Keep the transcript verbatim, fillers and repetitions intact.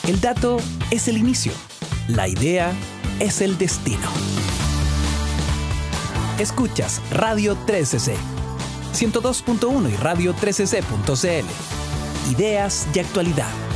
El dato es el inicio. La idea es el destino. Escuchas Radio tres C C, ciento dos punto uno y radio tres c c punto c l. Ideas y actualidad.